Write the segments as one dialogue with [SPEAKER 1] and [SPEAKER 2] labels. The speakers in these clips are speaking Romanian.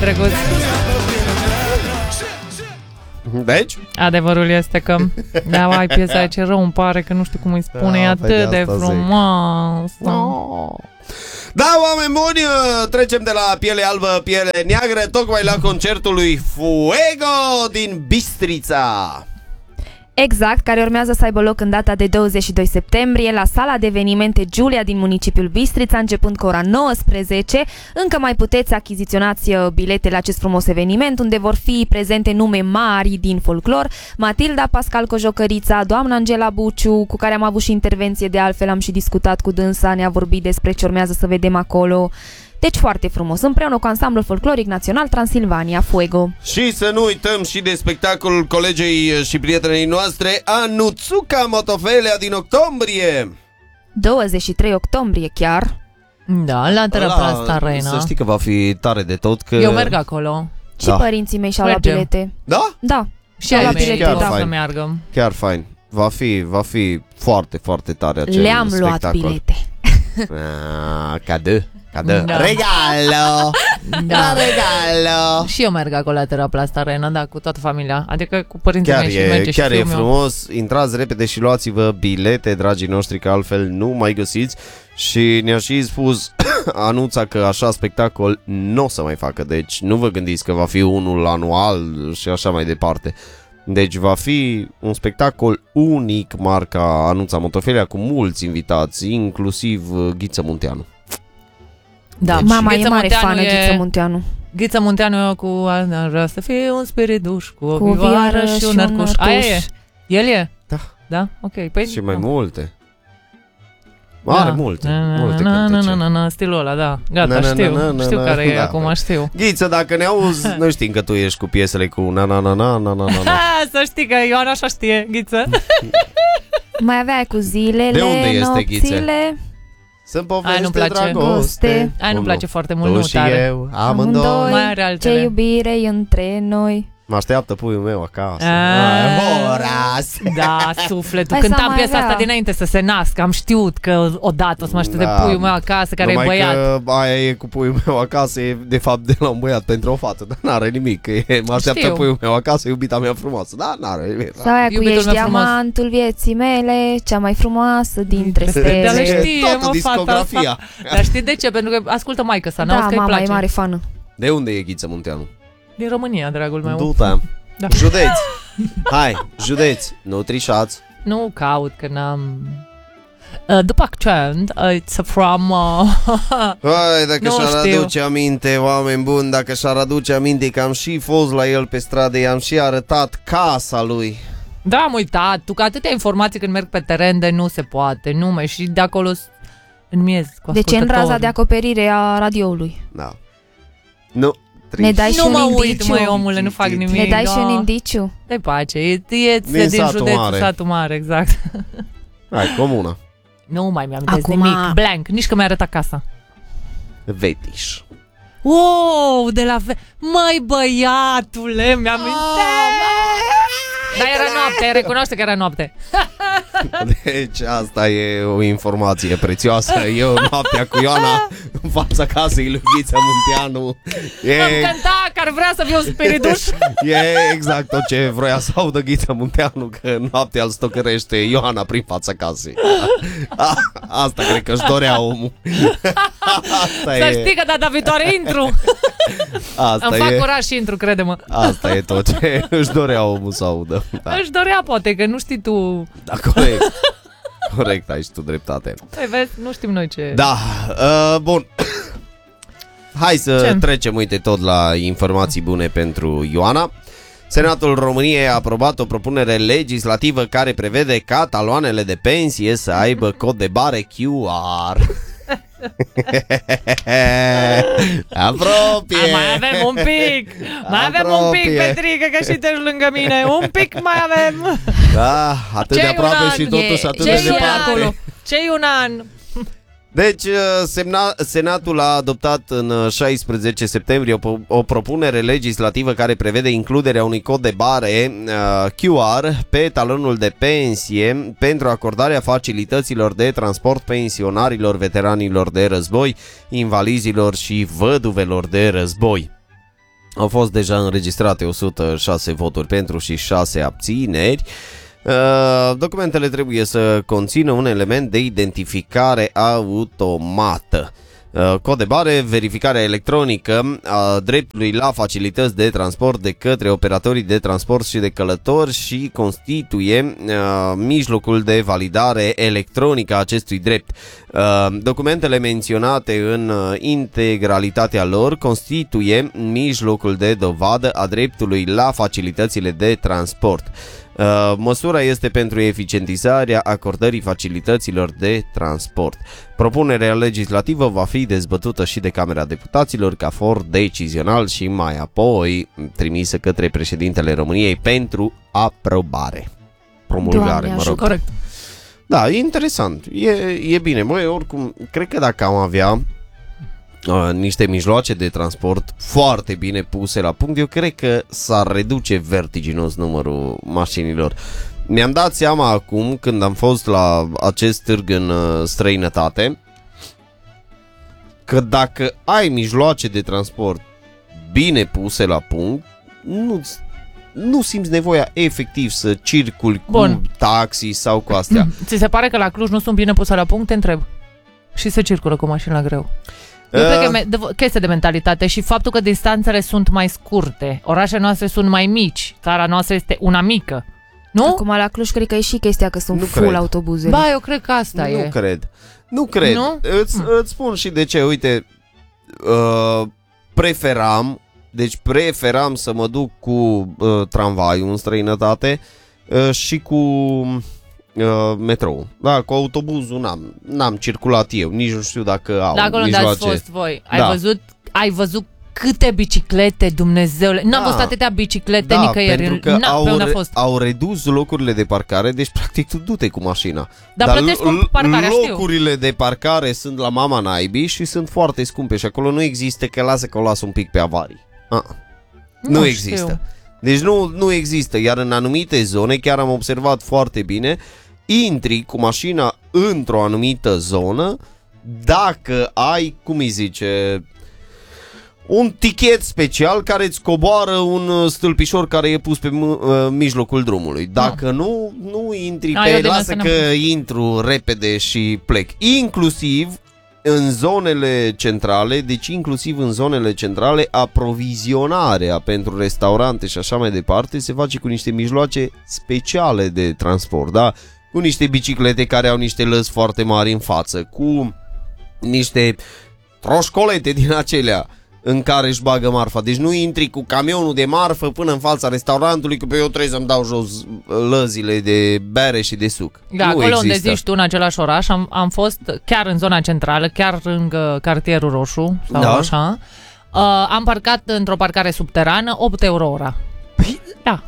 [SPEAKER 1] Drăguț.
[SPEAKER 2] Deci?
[SPEAKER 1] Adevărul este că da, ai piesa aia, ce rău îmi pare că nu știu cum îi spune, e atât de frumos.
[SPEAKER 2] Da, oameni buni, trecem de la piele albă, piele neagră, tocmai la concertul lui Fuego din Bistrița.
[SPEAKER 3] Exact, care urmează să aibă loc în data de 22 septembrie la sala de evenimente Giulia din municipiul Bistrița, începând cu ora 19. Încă mai puteți achiziționați bilete la acest frumos eveniment, unde vor fi prezente nume mari din folclor: Matilda Pascal Cojocărița, doamna Angela Buciu, cu care am avut și intervenție, de altfel am și discutat cu dânsa, ne-a vorbit despre ce urmează să vedem acolo. Deci foarte frumos, împreună cu ansamblul folcloric național Transilvania Fuego.
[SPEAKER 2] Și să nu uităm și de spectacolul colegei și prietenei noastre, Anuțuca Motofelea, din octombrie.
[SPEAKER 3] 23 octombrie chiar.
[SPEAKER 1] Da, la Teraplast Arena.
[SPEAKER 2] Să știi că va fi tare de tot că...
[SPEAKER 1] Eu merg acolo.
[SPEAKER 3] Și părinții mei și-au luat bilete.
[SPEAKER 2] Da?
[SPEAKER 3] Da.
[SPEAKER 1] Și ai mei,
[SPEAKER 2] chiar
[SPEAKER 1] să meargă.
[SPEAKER 2] Chiar fain. Va fi foarte, foarte tare acel
[SPEAKER 3] Le-am
[SPEAKER 2] spectacol.
[SPEAKER 3] luat bilete.
[SPEAKER 2] Cadă. Da. Regalo!
[SPEAKER 1] Da.
[SPEAKER 2] Regalo!
[SPEAKER 1] Și eu merg acolo la Teraplast Arena, da, cu toată familia. Adică cu părinții mei și merge
[SPEAKER 2] chiar
[SPEAKER 1] și
[SPEAKER 2] e frumos. Intrați repede și luați-vă bilete, dragii noștri, că altfel nu mai găsiți. Și ne-a și spus Anuța că așa spectacol nu o să mai facă. Deci nu vă gândiți că va fi unul anual și așa mai departe. Deci va fi un spectacol unic, marca Anuța Motofelea, cu mulți invitați, inclusiv Ghiță Munteanu.
[SPEAKER 1] Da,
[SPEAKER 3] deci, mama e mare fană Ghiță Munteanu.
[SPEAKER 1] Ghiță Munteanu cu vrea să fie un spiriduș, cu o vioară și un arcuș. Aia e? El e?
[SPEAKER 2] Da.
[SPEAKER 1] Da? Ok. Păi,
[SPEAKER 2] și mai multe. Are multe cântece.
[SPEAKER 1] Stilul ăla, da. Gata, știu care e acum, știu.
[SPEAKER 2] Ghiță, dacă ne auzi, noi știm că tu ești cu piesele cu na.
[SPEAKER 1] Să știi că Ioana așa știe, Ghiță.
[SPEAKER 3] Mai aveai cu zilele,
[SPEAKER 2] de unde este Ghiță?
[SPEAKER 3] Să-mi
[SPEAKER 2] poveste dragoste.
[SPEAKER 1] Aia nu-mi place foarte mult, nu tare.
[SPEAKER 2] Eu, amândoi.
[SPEAKER 1] Mai are altele.
[SPEAKER 3] Ce iubire e între noi.
[SPEAKER 2] Mă așteaptă puiul meu acasă.
[SPEAKER 1] Horas! Da, sufletul. Cântam piesa asta dinainte să se nască. Am știut că odată o să mă aștepte puiul meu acasă, care e băiat.
[SPEAKER 2] Că aia e cu puiul meu acasă, e de fapt de la un băiat pentru o fată. Dar n-are nimic. Mă așteaptă puiul meu acasă, iubita mea frumoasă. Dar n-are nimic.
[SPEAKER 3] Sau aia cu ești diamantul vieții mele, cea mai frumoasă dintre stele.
[SPEAKER 1] Dar știe,
[SPEAKER 2] toată discografia.
[SPEAKER 1] Dar știi de ce? Pentru că ascultă maică sa, n-auzi că îi place.
[SPEAKER 3] Da, mama e mare fană.
[SPEAKER 2] De unde e Ghiță Munteanu?
[SPEAKER 1] Din România, dragul meu.
[SPEAKER 2] Du-te. Da. Județ. Hai, județ. Nu trișați.
[SPEAKER 1] Nu caut, că n-am... După accent, it's from...
[SPEAKER 2] Hai, dacă și-ar aduce aminte, oameni buni, dacă și-ar aduce aminte că am și fost la el pe stradă, i-am și arătat casa lui.
[SPEAKER 1] Da, am uitat. Tu că atâtea informații când merg pe teren de nu se poate, nume, și de acolo în miez cu
[SPEAKER 3] ascultători. Deci în raza de acoperire a radioului.
[SPEAKER 2] Da. Nu.
[SPEAKER 3] Ne dai și
[SPEAKER 1] nu
[SPEAKER 3] un
[SPEAKER 1] mă
[SPEAKER 3] indiciu.
[SPEAKER 1] uit, măi, omule, nu fac nimic.
[SPEAKER 3] Ne dai și un indiciu.
[SPEAKER 1] Dai pace, e din județul Satul Mare, exact.
[SPEAKER 2] Hai, comuna.
[SPEAKER 1] Nu mai mi-am nimic, blank, nici că mi-a arătat casa.
[SPEAKER 2] Vetiș.
[SPEAKER 1] Wow, de la măi, băiatule, mi-am Dar era noapte, recunoaște că era noapte.
[SPEAKER 2] Deci asta e o informație prețioasă. Eu noaptea cu Ioana în fața casei lui Ghiță Munteanu.
[SPEAKER 1] Îmi cânta că ar vrea să fiu un spiriduș.
[SPEAKER 2] E exact tot ce vroia să audă Ghiță Munteanu, că noaptea îl stocărește Ioana prin fața casei. Asta cred că își dorea omul.
[SPEAKER 1] Să știi că data viitoare intru. Îmi fac curaj și intru, crede-mă.
[SPEAKER 2] Asta e tot ce își dorea omul să audă.
[SPEAKER 1] Da. Își dorea, poate, că nu știi tu.
[SPEAKER 2] Da, corect. Corect, ai și tu dreptate.
[SPEAKER 1] Păi vezi, nu știm noi ce...
[SPEAKER 2] Da, bun. Hai să trecem, uite, tot la informații bune pentru Ioana. Senatul României a aprobat o propunere legislativă care prevede ca taloanele de pensie să aibă cod de bare QR. Apropie.
[SPEAKER 1] Mai avem un pic. Mai avem un pic, Petrică, că și te lângă mine. Un pic mai avem.
[SPEAKER 2] Da, atât de aproape și totuși atât de departe.
[SPEAKER 1] Ce-i un an?
[SPEAKER 2] Deci, Senatul a adoptat în 16 septembrie o propunere legislativă care prevede includerea unui cod de bare QR pe talonul de pensie pentru acordarea facilităților de transport pensionarilor, veteranilor de război, invalizilor și văduvelor de război. Au fost deja înregistrate 106 voturi pentru și 6 abțineri. Documentele trebuie să conțină un element de identificare automată. Cod de bare, verificarea electronică a dreptului la facilități de transport de către operatorii de transport și de călători și constituie mijlocul de validare electronică a acestui drept. Documentele menționate în integralitatea lor constituie mijlocul de dovadă a dreptului la facilitățile de transport. Măsura este pentru eficientizarea acordării facilităților de transport. Propunerea legislativă va fi dezbătută și de Camera Deputaților ca for decizional și mai apoi trimisă către președintele României pentru aprobare. Promulgare, mă rog.
[SPEAKER 1] Corect.
[SPEAKER 2] Da, e interesant. E bine. Măi, oricum, cred că dacă am avea niște mijloace de transport foarte bine puse la punct, eu cred că s-ar reduce vertiginos numărul mașinilor. Mi-am dat seama acum, când am fost la acest târg în străinătate, că dacă ai mijloace de transport bine puse la punct, nu simți nevoia efectiv să circuli cu taxi sau cu astea.
[SPEAKER 1] Ți se pare că la Cluj nu sunt bine puse la punct? Te întreb. Și se circulă cu mașini la greu. Eu cred că e chestie de mentalitate și faptul că distanțele sunt mai scurte, orașele noastre sunt mai mici, țara noastră este una mică, nu?
[SPEAKER 3] Acum la Cluj cred că e și chestia că sunt full autobuze.
[SPEAKER 1] Ba, eu cred că asta e.
[SPEAKER 2] Nu cred. Îți spun și de ce. Uite, preferam să mă duc cu tramvaiul în străinătate și cu metrou. Da, cu autobuzul n-am circulat eu, nici nu știu dacă au.
[SPEAKER 1] Da, acolo unde ați fost voi. Ai văzut câte biciclete, Dumnezeule. N-am văzut atâtea biciclete nicăieri.
[SPEAKER 2] Pentru că au redus locurile de parcare, deci practic tu du-te cu mașina.
[SPEAKER 1] Dar plătești cu parcarea,
[SPEAKER 2] locurile de parcare sunt la mama naibii și sunt foarte scumpe și acolo nu există că lasă un pic pe avarii. Nu există. Deci nu există, iar în anumite zone, chiar am observat foarte bine, intri cu mașina într-o anumită zonă dacă ai, cum îi zice, un tichet special care îți coboară un stâlpișor care e pus pe mijlocul drumului. Dacă nu intri lasă că intru repede și plec. Inclusiv în zonele centrale, deci inclusiv în zonele centrale, aprovizionarea pentru restaurante și așa mai departe se face cu niște mijloace speciale de transport, da? Cu niște biciclete care au niște lăzi foarte mari în față, cu niște troșcolete din acelea în care își bagă marfa. Deci nu intri cu camionul de marfă până în fața restaurantului, că pe eu trebuie să-mi dau jos lăzile de bere și de suc.
[SPEAKER 1] Da, nu acolo există. Unde zici tu, în același oraș, am fost chiar în zona centrală, chiar lângă cartierul Roșu sau așa. Am parcat într-o parcare subterană, 8 euro ora. Da,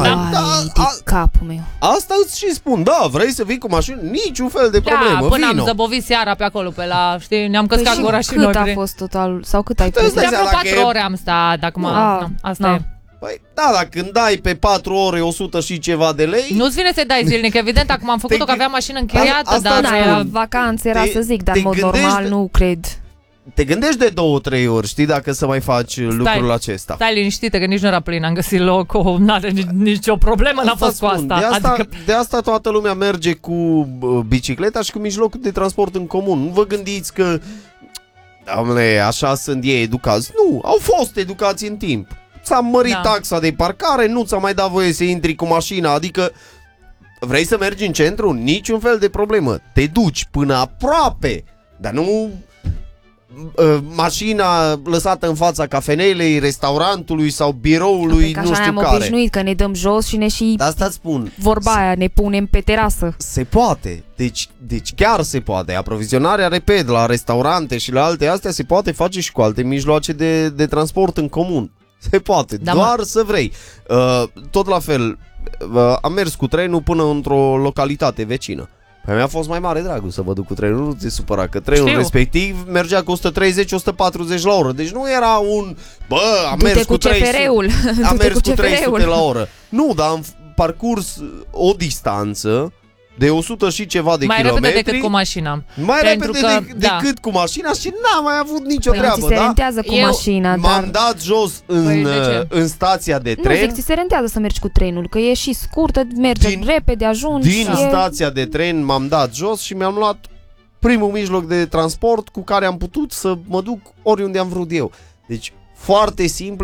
[SPEAKER 3] capul meu.
[SPEAKER 2] Asta îți și spun, da, vrei să vii cu mașină? Niciun fel de problemă,
[SPEAKER 1] da, până am zăbovit seara pe acolo, pe la, știi, ne-am căscat gura și noi.
[SPEAKER 3] Cât a fost total, sau cât ai plătit?
[SPEAKER 1] De vreo 4 ore am stat, acum, asta e.
[SPEAKER 2] Păi, da, dacă când dai pe 4 ore 100 și ceva de lei...
[SPEAKER 1] Nu-ți vine să dai zilnic, evident, acum am făcut-o că aveam mașină închiriată, dar...
[SPEAKER 3] Da, era vacanță, era să zic, dar în mod normal nu cred.
[SPEAKER 2] Te gândești de 2-3 ori, știi, dacă să mai faci lucrul acesta.
[SPEAKER 1] Stai liniștită, că nici nu era plin, am găsit locul, n-are nicio problemă, n-a fost cu asta.
[SPEAKER 2] De asta toată lumea merge cu bicicleta și cu mijlocul de transport în comun. Nu vă gândiți că, doamne, așa sunt ei educați. Nu, au fost educați în timp. Ți-a mărit taxa de parcare, nu ți-a mai dat voie să intri cu mașina, adică vrei să mergi în centru? Niciun fel de problemă. Te duci până aproape, dar nu... mașina lăsată în fața cafenelei, restaurantului sau biroului, nu știu care. Am
[SPEAKER 3] obișnuit că ne dăm jos și ne și...
[SPEAKER 2] De asta spun.
[SPEAKER 3] Vorba aia, ne punem pe terasă.
[SPEAKER 2] Se poate. Deci chiar se poate. Aprovizionarea, repet, la restaurante și la alte astea se poate face și cu alte mijloace de transport în comun. Se poate, doar să vrei. Tot la fel, am mers cu trenul până într-o localitate vecină. Păi mi-a fost mai mare dragul să vă duc cu trenul, nu te supăra, că trenul respectiv mergea cu 130-140 la oră. Deci nu era un... am mers cu 300 la oră. Nu, dar am parcurs o distanță de 100 și ceva de
[SPEAKER 1] mai
[SPEAKER 2] kilometri.
[SPEAKER 1] repede decât cu mașina.
[SPEAKER 2] Mai
[SPEAKER 1] Pentru
[SPEAKER 2] repede
[SPEAKER 1] că,
[SPEAKER 2] decât cu mașina și n-am mai avut nicio
[SPEAKER 3] Păi
[SPEAKER 2] treabă,
[SPEAKER 3] nu ți se
[SPEAKER 2] da?
[SPEAKER 3] rentează cu mașina,
[SPEAKER 2] M-am dat jos în stația de
[SPEAKER 3] Nu,
[SPEAKER 2] tren.
[SPEAKER 3] zic, ți se rentează să mergi cu trenul, că e și scurtă, merge repede, ajungi.
[SPEAKER 2] Din stația de tren m-am dat jos și mi-am luat primul mijloc de transport cu care am putut să mă duc oriunde am vrut eu. Deci foarte simplu.